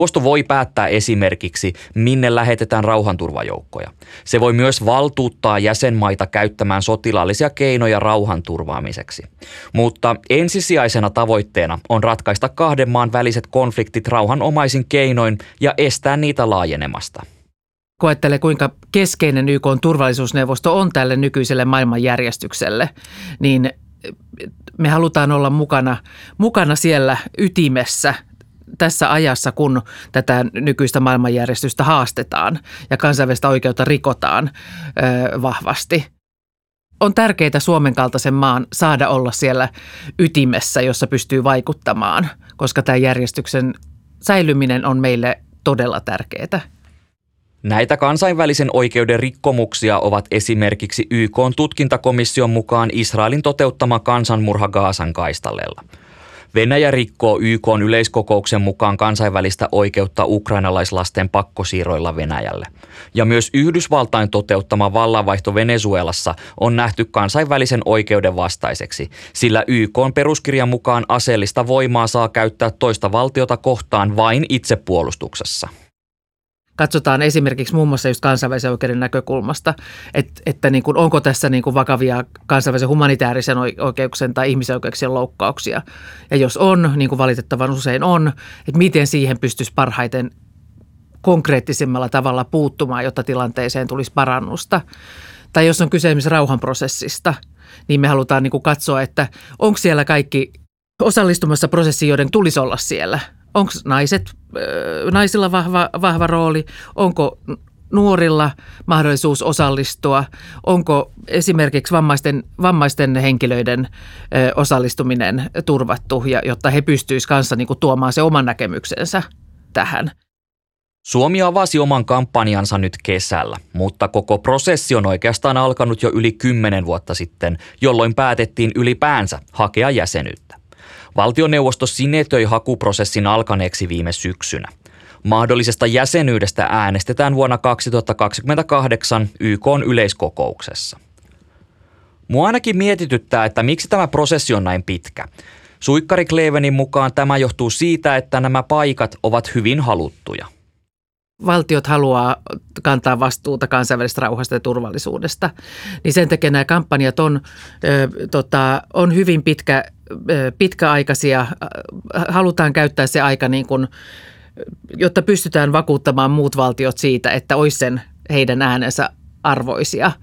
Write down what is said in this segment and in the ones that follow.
Neuvosto voi päättää esimerkiksi, minne lähetetään rauhanturvajoukkoja. Se voi myös valtuuttaa jäsenmaita käyttämään sotilaallisia keinoja rauhan turvaamiseksi. Mutta ensisijaisena tavoitteena on ratkaista kahden maan väliset konfliktit rauhanomaisin keinoin ja estää niitä laajenemasta. Koettelee, kuinka keskeinen YK:n turvallisuusneuvosto on tälle nykyiselle maailmanjärjestykselle, niin me halutaan olla mukana siellä ytimessä tässä ajassa, kun tätä nykyistä maailmanjärjestystä haastetaan ja kansainvälistä oikeutta rikotaan vahvasti. On tärkeää Suomen kaltaisen maan saada olla siellä ytimessä, jossa pystyy vaikuttamaan, koska tämä järjestyksen säilyminen on meille todella tärkeää. Näitä kansainvälisen oikeuden rikkomuksia ovat esimerkiksi YK:n tutkintakomission mukaan Israelin toteuttama kansanmurha Gazan kaistaleella. Venäjä rikkoo YK:n yleiskokouksen mukaan kansainvälistä oikeutta ukrainalaislasten pakkosiirroilla Venäjälle. Ja myös Yhdysvaltain toteuttama vallanvaihto Venezuelassa on nähty kansainvälisen oikeuden vastaiseksi, sillä YK:n peruskirjan mukaan aseellista voimaa saa käyttää toista valtiota kohtaan vain itsepuolustuksessa. Katsotaan esimerkiksi muun muassa just kansainvälisen oikeuden näkökulmasta, että niin kuin, onko tässä niin kuin vakavia kansainvälisen humanitaarisen oikeuksien tai ihmisoikeuksien loukkauksia. Ja jos on, niin kuin valitettavan usein on, että miten siihen pystyisi parhaiten konkreettisimmalla tavalla puuttumaan, jotta tilanteeseen tulisi parannusta. Tai jos on kyse esimerkiksi rauhanprosessista, niin me halutaan niin kuin katsoa, että onko siellä kaikki osallistumassa prosessiin, joiden tulisi olla siellä. Onko naisilla vahva rooli? Onko nuorilla mahdollisuus osallistua? Onko esimerkiksi vammaisten henkilöiden osallistuminen turvattu, jotta he pystyisivät kanssa niin kuin tuomaan se oman näkemyksensä tähän? Suomi avasi oman kampanjansa nyt kesällä, mutta koko prosessi on oikeastaan alkanut jo yli 10 vuotta sitten, jolloin päätettiin ylipäänsä hakea jäsenyyttä. Valtioneuvosto sinetöi hakuprosessin alkaneeksi viime syksynä. Mahdollisesta jäsenyydestä äänestetään vuonna 2028 YK:n yleiskokouksessa. Mua ainakin mietityttää, että miksi tämä prosessi on näin pitkä. Suikkari Klevenin mukaan tämä johtuu siitä, että nämä paikat ovat hyvin haluttuja. Valtiot haluaa kantaa vastuuta kansainvälisestä rauhasta ja turvallisuudesta, niin sen takia nämä kampanjat on hyvin pitkäaikaisia. Halutaan käyttää se aika niin kuin, jotta pystytään vakuuttamaan muut valtiot siitä, että olisi sen heidän äänensä arvoisia.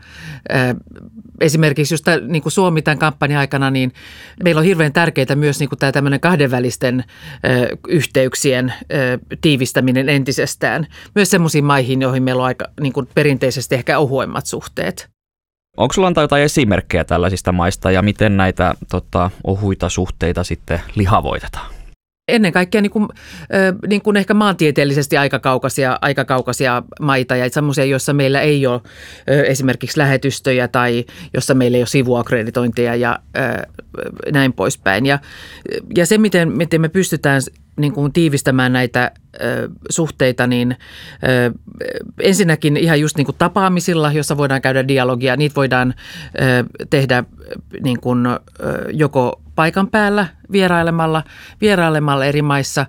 Esimerkiksi just niin kuin Suomi tämän kampanjan aikana, niin meillä on hirveän tärkeää myös niin kuin tämä tämmöinen kahdenvälisten yhteyksien tiivistäminen entisestään. Myös semmoisiin maihin, joihin meillä on aika niin kuin perinteisesti ehkä ohuemmat suhteet. Onko sulla antaa jotain esimerkkejä tällaisista maista ja miten näitä ohuita suhteita sitten lihavoitetaan? Ennen kaikkea niin kuin ehkä maantieteellisesti aika kaukaisia maita ja semmoisia, joissa meillä ei ole esimerkiksi lähetystöjä tai jossa meillä ei ole sivuakkreditointeja ja näin poispäin. Ja se, miten me pystytään niin kuin tiivistämään näitä suhteita, niin ensinnäkin ihan just niin kuin tapaamisilla, jossa voidaan käydä dialogia. Niitä voidaan tehdä niin kuin joko paikan päällä vierailemalla eri maissa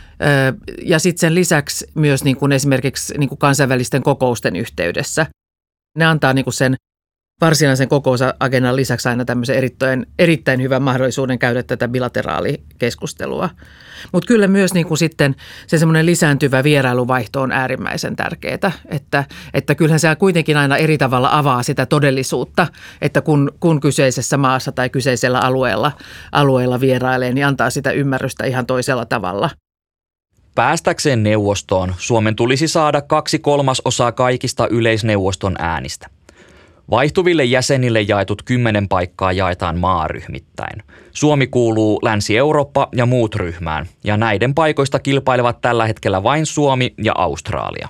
ja sitten sen lisäksi myös niin kuin esimerkiksi niin kuin kansainvälisten kokousten yhteydessä. Ne antaa niin kuin sen varsinaisen kokousagendan lisäksi aina tämmöisen erittäin hyvän mahdollisuuden käydä tätä bilateraalikeskustelua. Mutta kyllä myös niin kuin sitten se semmoinen lisääntyvä vierailuvaihto on äärimmäisen tärkeää, että kyllähän se kuitenkin aina eri tavalla avaa sitä todellisuutta, että kun kyseisessä maassa tai kyseisellä alueella vierailee, niin antaa sitä ymmärrystä ihan toisella tavalla. Päästäkseen neuvostoon Suomen tulisi saada 2/3 kaikista yleisneuvoston äänistä. Vaihtuville jäsenille jaetut 10 paikkaa jaetaan maaryhmittäin. Suomi kuuluu Länsi-Eurooppa ja muut ryhmään, ja näiden paikoista kilpailevat tällä hetkellä vain Suomi ja Australia.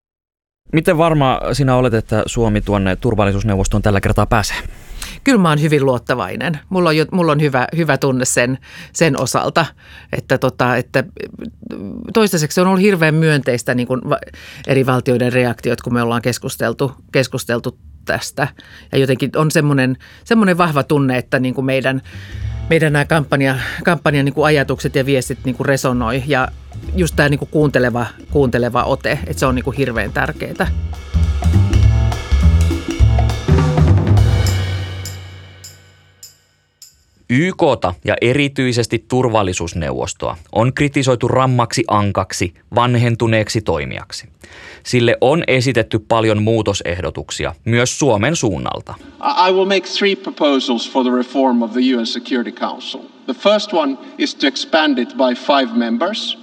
Miten varma sinä olet, että Suomi tuonne turvallisuusneuvostoon tällä kertaa pääsee? Kyllä mä oon hyvin luottavainen. Mulla on hyvä tunne sen osalta, että toistaiseksi on ollut hirveän myönteistä niin kuin eri valtioiden reaktiot, kun me ollaan keskusteltu tästä. Ja jotenkin on semmoinen vahva tunne, että niin kuin meidän nämä kampanjan niin kuin ajatukset ja viestit niin kuin resonoi ja just tämä niin kuin kuunteleva ote, että se on niin kuin hirveän tärkeää. YK:ta ja erityisesti turvallisuusneuvostoa on kritisoitu rammaksi ankaksi, vanhentuneeksi toimijaksi. Sille on esitetty paljon muutosehdotuksia, myös Suomen suunnalta. I will make 3 proposals for the reform of the UN Security Council. The first one is to expand it by 5 members,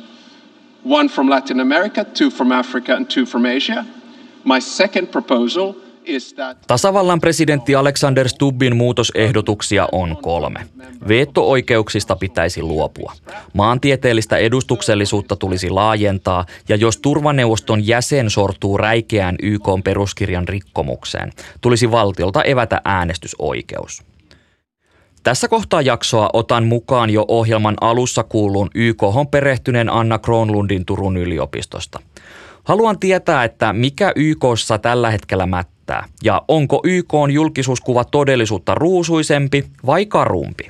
1 from Latin America, 2 from Africa and 2 from Asia. My second proposal is that... Tasavallan presidentti Alexander Stubbin muutosehdotuksia on 3. Veto-oikeuksista pitäisi luopua. Maantieteellistä edustuksellisuutta tulisi laajentaa ja jos turvaneuvoston jäsen sortuu räikeään YK:n peruskirjan rikkomukseen, tulisi valtiolta evätä äänestysoikeus. Tässä kohtaa jaksoa otan mukaan jo ohjelman alussa kuulluun YK:hon perehtyneen Anna Kronlundin Turun yliopistosta. Haluan tietää, että mikä YK:ssa tällä hetkellä mättää ja onko YK:n julkisuuskuva todellisuutta ruusuisempi vai karumpi?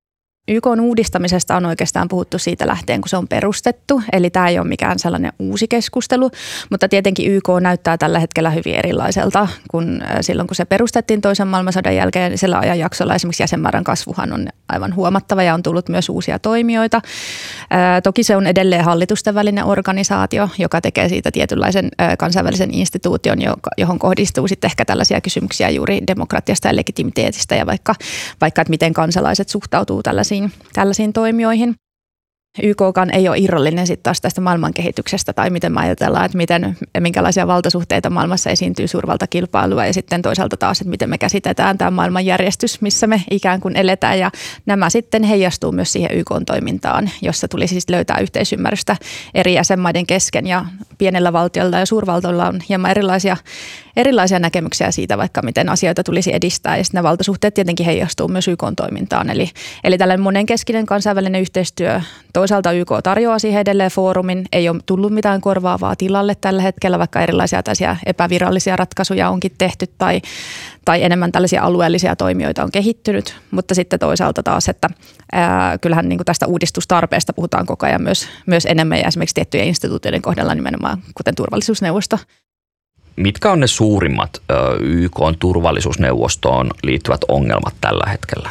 YK:n uudistamisesta on oikeastaan puhuttu siitä lähtien, kun se on perustettu, eli tämä ei ole mikään sellainen uusi keskustelu, mutta tietenkin YK näyttää tällä hetkellä hyvin erilaiselta kuin silloin, kun se perustettiin toisen maailmansodan jälkeen. Sillä ajanjaksolla esimerkiksi jäsenmäärän kasvuhan on aivan huomattava ja on tullut myös uusia toimijoita. Toki se on edelleen hallitusten välinen organisaatio, joka tekee siitä tietynlaisen kansainvälisen instituution, johon kohdistuu sitten ehkä tällaisia kysymyksiä juuri demokratiasta ja legitimiteetistä ja vaikka että miten kansalaiset suhtautuu tällaisiin toimijoihin. YK:kaan ei ole irrallinen sitten taas tästä maailmankehityksestä tai miten me ajatellaan, että minkälaisia valtasuhteita maailmassa esiintyy suurvaltakilpailua ja sitten toisaalta taas, että miten me käsitetään tämä maailmanjärjestys, missä me ikään kuin eletään ja nämä sitten heijastuu myös siihen YK:n toimintaan, jossa tulisi siis löytää yhteisymmärrystä eri jäsenmaiden kesken ja pienellä valtiolla ja suurvaltoilla on hieman erilaisia näkemyksiä siitä vaikka miten asioita tulisi edistää ja sitten nämä valtasuhteet tietenkin heijastuu myös YK:n toimintaan. Eli tällainen monenkeskinen kansainvälinen yhteistyö, toisaalta YK tarjoaa siihen edelleen foorumin, ei ole tullut mitään korvaavaa tilalle tällä hetkellä, vaikka erilaisia tällaisia epävirallisia ratkaisuja onkin tehty tai enemmän tällaisia alueellisia toimijoita on kehittynyt, mutta sitten toisaalta taas, että kyllähän niin kuin tästä uudistustarpeesta puhutaan koko ajan myös enemmän ja esimerkiksi tiettyjen instituutioiden kohdalla nimenomaan, kuten turvallisuusneuvosto. Mitkä on ne suurimmat YK:n turvallisuusneuvostoon liittyvät ongelmat tällä hetkellä?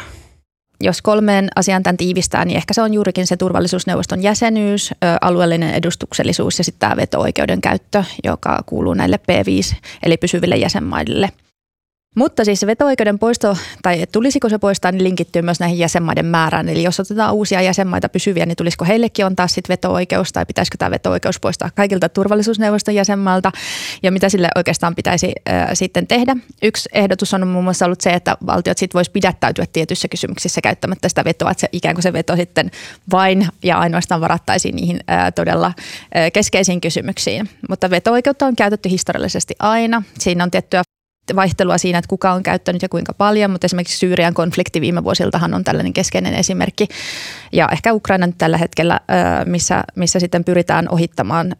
Jos 3 asian tämän tiivistää, niin ehkä se on juurikin se turvallisuusneuvoston jäsenyys, alueellinen edustuksellisuus ja sitten tämä veto-oikeuden käyttö, joka kuuluu näille P5 eli pysyville jäsenmaille. Mutta siis se veto-oikeuden poisto, tai tulisiko se poistaa, niin linkittyy myös näihin jäsenmaiden määrään. Eli jos otetaan uusia jäsenmaita pysyviä, niin tulisiko heillekin on taas sitten veto-oikeus, tai pitäisikö tämä veto-oikeus poistaa kaikilta turvallisuusneuvoston jäsenmailta, ja mitä sille oikeastaan pitäisi sitten tehdä. Yksi ehdotus on muun muassa ollut se, että valtiot sitten voisi pidättäytyä tietyissä kysymyksissä käyttämättä sitä vetoa, että se, ikään kuin se veto sitten vain ja ainoastaan varattaisiin niihin todella keskeisiin kysymyksiin. Mutta veto-oikeutta on käytetty historiallisesti aina. Siinä on tiettyä vaihtelua siinä, että kuka on käyttänyt ja kuinka paljon, mutta esimerkiksi Syyrian konflikti viime vuosiltahan on tällainen keskeinen esimerkki. Ja ehkä Ukraina nyt tällä hetkellä, missä sitten pyritään ohittamaan,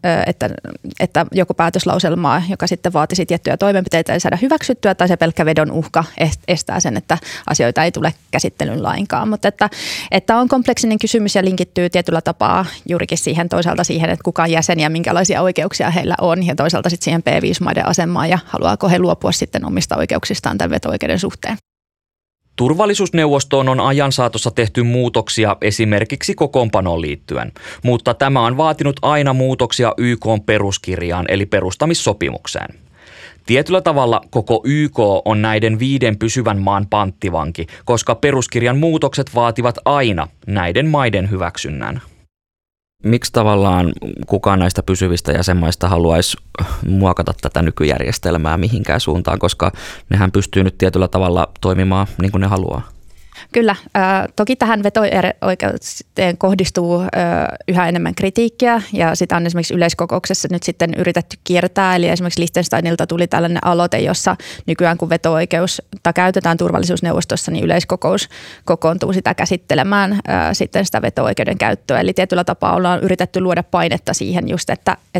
että joko päätöslauselmaa, joka sitten vaatisi tiettyjä toimenpiteitä ei saada hyväksyttyä, tai se pelkkä vedon uhka estää sen, että asioita ei tule käsittelyyn lainkaan. Mutta että on kompleksinen kysymys ja linkittyy tietyllä tapaa juurikin siihen toisaalta siihen, että kuka on jäsen ja minkälaisia oikeuksia heillä on, ja toisaalta sitten siihen P5-maiden asemaan ja haluaako he luopua sitten omista oikeuksistaan tämän veto-oikeuden suhteen. Turvallisuusneuvostoon on ajan saatossa tehty muutoksia esimerkiksi kokoonpanoon liittyen, mutta tämä on vaatinut aina muutoksia YK:n peruskirjaan eli perustamissopimukseen. Tietyllä tavalla koko YK on näiden 5 pysyvän maan panttivanki, koska peruskirjan muutokset vaativat aina näiden maiden hyväksynnän. Miksi tavallaan kukaan näistä pysyvistä jäsenmaista haluaisi muokata tätä nykyjärjestelmää mihinkään suuntaan, koska nehän pystyy nyt tietyllä tavalla toimimaan niin kuin ne haluaa? Kyllä. Toki tähän veto-oikeuteen kohdistuu yhä enemmän kritiikkiä ja sitä on esimerkiksi yleiskokouksessa nyt sitten yritetty kiertää. Eli esimerkiksi Liechtensteinilta tuli tällainen aloite, jossa nykyään kun veto-oikeutta käytetään turvallisuusneuvostossa, niin yleiskokous kokoontuu sitä käsittelemään sitten sitä veto-oikeuden käyttöä. Eli tietyllä tapaa ollaan yritetty luoda painetta siihen just, että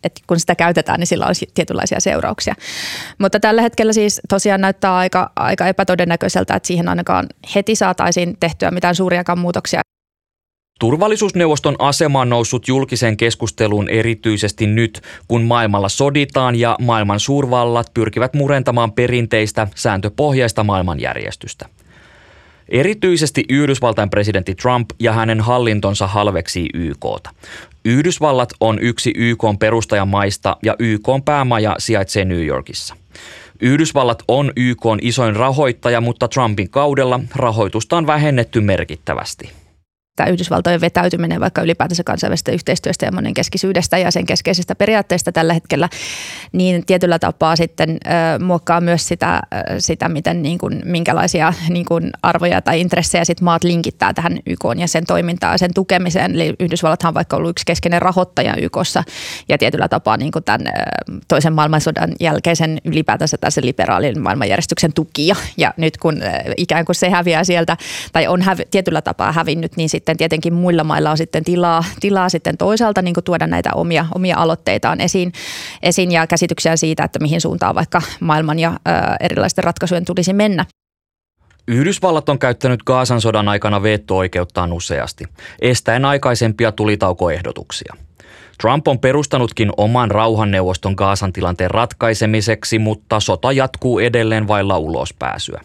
että kun sitä käytetään, niin sillä olisi tietynlaisia seurauksia. Mutta tällä hetkellä siis tosiaan näyttää aika epätodennäköiseltä, että siihen ainakaan heti saataisiin tehtyä mitään suuriakaan muutoksia. Turvallisuusneuvoston asema on noussut julkiseen keskusteluun erityisesti nyt, kun maailmalla soditaan ja maailman suurvallat pyrkivät murentamaan perinteistä sääntöpohjaista maailmanjärjestystä. Erityisesti Yhdysvaltain presidentti Trump ja hänen hallintonsa halveksii YK:ta. Yhdysvallat on yksi YK:n perustajamaista ja YK:n päämaja sijaitsee New Yorkissa. Yhdysvallat on YK:n isoin rahoittaja, mutta Trumpin kaudella rahoitusta on vähennetty merkittävästi. Tämä Yhdysvaltojen vetäytyminen vaikka ylipäätänsä kansainvälisestä yhteistyöstä ja monenkeskisyydestä ja sen keskeisistä periaatteista tällä hetkellä, niin tietyllä tapaa sitten muokkaa myös sitä miten minkälaisia arvoja tai intressejä sit maat linkittää tähän YK:n ja sen toimintaan ja sen tukemiseen. Eli Yhdysvallathan on vaikka ollut yksi keskeinen rahoittaja YK:ssa ja tietyllä tapaa tämän toisen maailmansodan jälkeisen ylipäätänsä tässä liberaalin maailmanjärjestyksen tukija. Ja nyt kun ikään kuin se häviää sieltä tai on tietyllä tapaa hävinnyt, niin sitten tietenkin muilla mailla on sitten tilaa sitten toisaalta niin kuin tuoda näitä omia aloitteitaan esiin ja käsityksiä siitä, että mihin suuntaan vaikka maailman ja erilaisten ratkaisujen tulisi mennä. Yhdysvallat on käyttänyt Gazan sodan aikana veto-oikeuttaan useasti, estäen aikaisempia tulitaukoehdotuksia. Trump on perustanutkin oman rauhanneuvoston Gazan tilanteen ratkaisemiseksi, mutta sota jatkuu edelleen vailla ulospääsyä.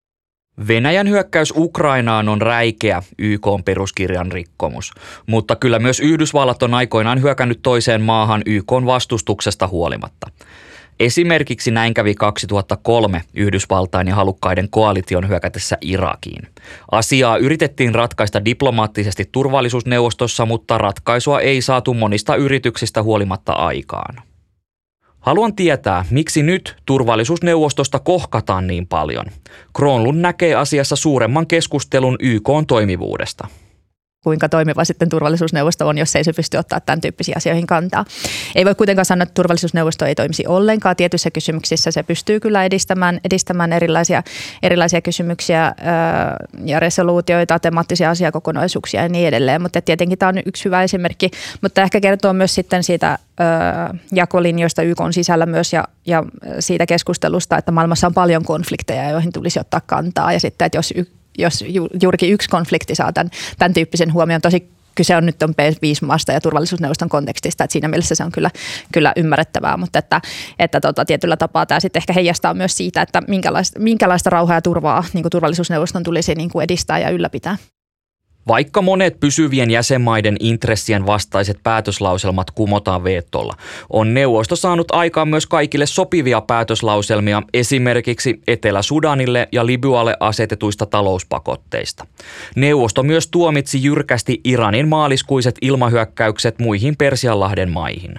Venäjän hyökkäys Ukrainaan on räikeä YK:n peruskirjan rikkomus, mutta kyllä myös Yhdysvallat on aikoinaan hyökännyt toiseen maahan YK:n vastustuksesta huolimatta. Esimerkiksi näin kävi 2003 Yhdysvaltain ja halukkaiden koalition hyökätessä Irakiin. Asiaa yritettiin ratkaista diplomaattisesti turvallisuusneuvostossa, mutta ratkaisua ei saatu monista yrityksistä huolimatta aikaan. Haluan tietää, miksi nyt turvallisuusneuvostosta kohkataan niin paljon. Gronlund näkee asiassa suuremman keskustelun YK:n toimivuudesta. Kuinka toimiva sitten turvallisuusneuvosto on, jos ei se pysty ottaa tämän tyyppisiin asioihin kantaa. Ei voi kuitenkaan sanoa, että turvallisuusneuvosto ei toimisi ollenkaan. Tietyissä kysymyksissä se pystyy kyllä edistämään erilaisia kysymyksiä ja resoluutioita, temaattisia asiakokonaisuuksia ja niin edelleen. Mutta tietenkin tämä on yksi hyvä esimerkki, mutta ehkä kertoo myös sitten siitä jakolinjoista YK:n sisällä myös ja siitä keskustelusta, että maailmassa on paljon konflikteja, joihin tulisi ottaa kantaa ja sitten, että jos juurikin yksi konflikti saa tämän tyyppisen huomioon, tosi kyse on nyt P5 maasta ja turvallisuusneuvoston kontekstista, että siinä mielessä se on kyllä ymmärrettävää, mutta että tietyllä tapaa tämä sitten ehkä heijastaa myös siitä, että minkälaista rauhaa ja turvaa niin kuin turvallisuusneuvoston tulisi niin kuin edistää ja ylläpitää. Vaikka monet pysyvien jäsenmaiden intressien vastaiset päätöslauselmat kumotaan vetolla, on neuvosto saanut aikaan myös kaikille sopivia päätöslauselmia esimerkiksi Etelä-Sudanille ja Libyalle asetetuista talouspakotteista. Neuvosto myös tuomitsi jyrkästi Iranin maaliskuiset ilmahyökkäykset muihin Persianlahden maihin.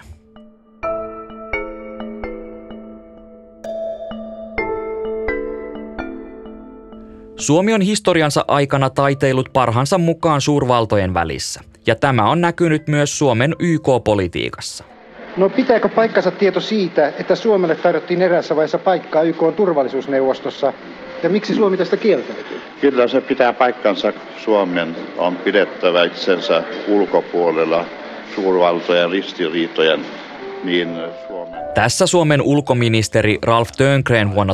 Suomi on historiansa aikana taiteillut parhaansa mukaan suurvaltojen välissä, ja tämä on näkynyt myös Suomen YK-politiikassa. No pitääkö paikkansa tieto siitä, että Suomelle tarjottiin eräässä vaiheessa paikkaa YK:n turvallisuusneuvostossa, ja miksi Suomi tästä kieltäytyy? Kyllä se pitää paikkansa. Suomen on pidettävä itsensä ulkopuolella suurvaltojen ristiriitojen, niin Suomen. Tässä Suomen ulkoministeri Ralph Törngren vuonna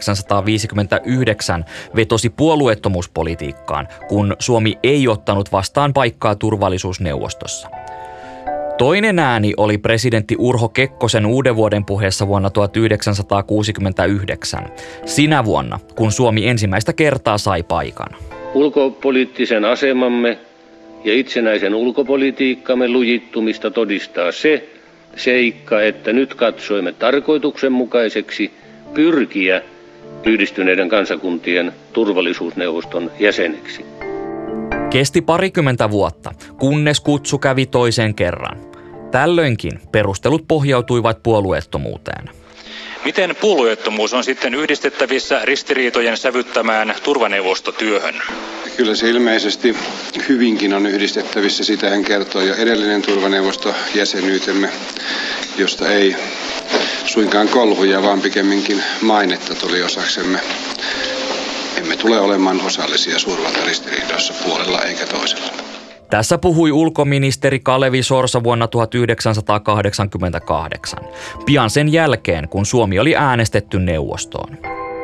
1959 vetosi puolueettomuuspolitiikkaan, kun Suomi ei ottanut vastaan paikkaa turvallisuusneuvostossa. Toinen ääni oli presidentti Urho Kekkosen uudenvuoden puheessa vuonna 1969, sinä vuonna, kun Suomi ensimmäistä kertaa sai paikan. Ulkopoliittisen asemamme ja itsenäisen ulkopolitiikkamme lujittumista todistaa se seikka, että nyt katsoimme tarkoituksenmukaiseksi pyrkiä Yhdistyneiden kansakuntien turvallisuusneuvoston jäseneksi. Kesti parikymmentä vuotta, kunnes kutsu kävi toisen kerran. Tällöinkin perustelut pohjautuivat puolueettomuuteen. Miten puolueettomuus on sitten yhdistettävissä ristiriitojen sävyttämään turvaneuvostotyöhön? Kyllä se ilmeisesti hyvinkin on yhdistettävissä. Sitähän kertoo jo edellinen turvaneuvostojäsenyytemme, josta ei suinkaan kolhuja, vaan pikemminkin mainetta tuli osaksemme. Emme tule olemaan osallisia suurvaltaristiriidoissa puolella eikä toisella. Tässä puhui ulkoministeri Kalevi Sorsa vuonna 1988, pian sen jälkeen, kun Suomi oli äänestetty neuvostoon.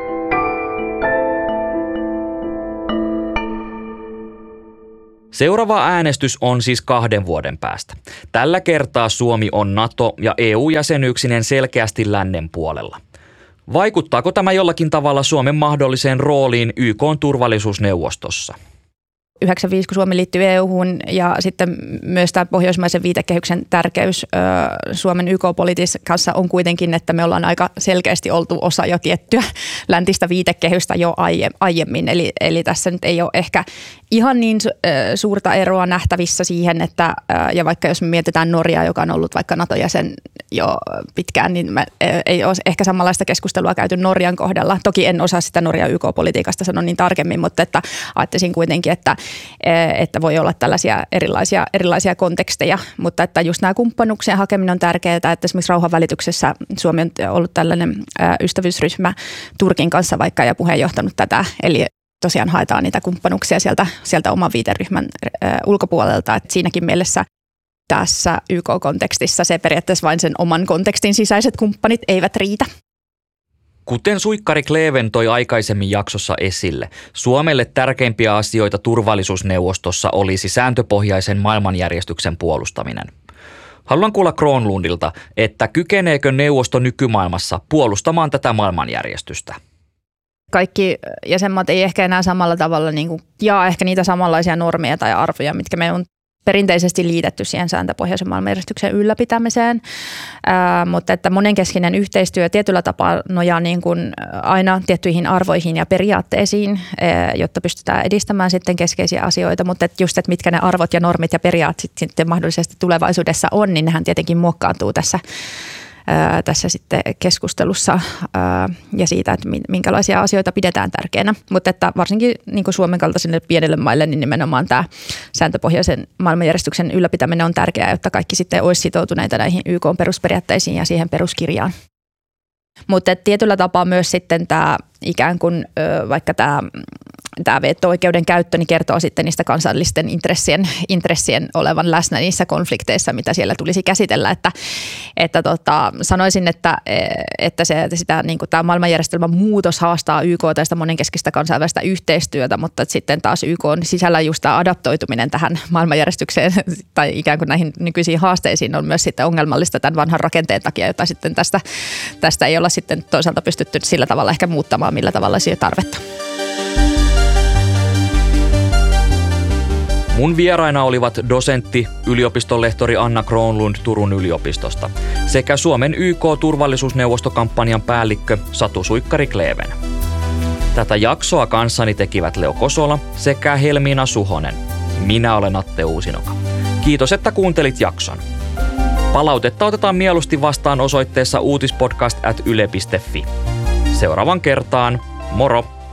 Seuraava äänestys on siis 2 vuoden päästä. Tällä kertaa Suomi on NATO- ja EU-jäsenyyksinen selkeästi lännen puolella. Vaikuttaako tämä jollakin tavalla Suomen mahdolliseen rooliin YK:n turvallisuusneuvostossa? 1995, kun Suomi liittyi EU:hun ja sitten myös tämä pohjoismaisen viitekehyksen tärkeys Suomen YK-politiikassa on kuitenkin, että me ollaan aika selkeästi oltu osa jo tiettyä läntistä viitekehystä jo aiemmin. Eli tässä nyt ei ole ehkä ihan niin suurta eroa nähtävissä siihen, että ja vaikka jos me mietitään Norjaa, joka on ollut vaikka NATO-jäsen jo pitkään, niin ei ole ehkä samanlaista keskustelua käyty Norjan kohdalla. Toki en osaa sitä Norjan YK-politiikasta sanoa niin tarkemmin, mutta että ajattelisin kuitenkin, että voi olla tällaisia erilaisia konteksteja, mutta että just nämä kumppanuuksien hakeminen on tärkeää, että esimerkiksi rauhanvälityksessä Suomi on ollut tällainen ystävyysryhmä Turkin kanssa vaikka ja puheenjohtanut tätä, eli tosiaan haetaan niitä kumppanuuksia sieltä oman viiteryhmän ulkopuolelta, että siinäkin mielessä tässä YK-kontekstissa se periaatteessa vain sen oman kontekstin sisäiset kumppanit eivät riitä. Kuten Suikkari Kleven toi aikaisemmin jaksossa esille, Suomelle tärkeimpiä asioita turvallisuusneuvostossa olisi sääntöpohjaisen maailmanjärjestyksen puolustaminen. Haluan kuulla Gronlundilta, että kykeneekö neuvosto nykymaailmassa puolustamaan tätä maailmanjärjestystä? Kaikki jäsenmaat ei ehkä enää samalla tavalla jaa ehkä niitä samanlaisia normeja tai arvoja, mitkä me on perinteisesti liitetty siihen sääntöpohjaisen maailmanjärjestyksen ylläpitämiseen, mutta että monenkeskinen yhteistyö tietyllä tapaa nojaa niin kuin aina tiettyihin arvoihin ja periaatteisiin, jotta pystytään edistämään sitten keskeisiä asioita, mutta että just, että mitkä ne arvot ja normit ja periaatteet sitten mahdollisesti tulevaisuudessa on, niin nehän tietenkin muokkaantuu tässä sitten keskustelussa ja siitä, että minkälaisia asioita pidetään tärkeänä. Mutta että varsinkin niin kuin Suomen kaltaisille pienille maille, niin nimenomaan tämä sääntöpohjaisen maailmanjärjestyksen ylläpitäminen on tärkeää, jotta kaikki sitten olisi sitoutuneita näihin YK:n perusperiaatteisiin ja siihen peruskirjaan. Mutta tietyllä tapaa myös sitten tämä ikään kuin vaikka tämä veto-oikeuden käyttö niin kertoo sitten niistä kansallisten intressien olevan läsnä niissä konflikteissa, mitä siellä tulisi käsitellä. Että sanoisin, että sitä, niin kuin tämä maailmanjärjestelmän muutos haastaa YK:ta ja sitä monenkeskistä kansainvälistä yhteistyötä, mutta sitten taas YK:n sisällä just tämä adaptoituminen tähän maailmanjärjestykseen tai ikään kuin näihin nykyisiin haasteisiin on myös sitten ongelmallista tämän vanhan rakenteen takia, jota sitten tästä ei olla sitten toisaalta pystytty sillä tavalla ehkä muuttamaan, millä tavalla siihen tarvetta. Mun vieraina olivat dosentti, yliopistonlehtori Anna Gronlund Turun yliopistosta sekä Suomen YK-turvallisuusneuvostokampanjan päällikkö Satu Suikkari Kleven. Tätä jaksoa kanssani tekivät Leo Kosola sekä Helmiina Suhonen. Minä olen Atte Uusinoka. Kiitos, että kuuntelit jakson. Palautetta otetaan mieluusti vastaan osoitteessa uutispodcast@yle.fi. Seuraavan kertaan, moro!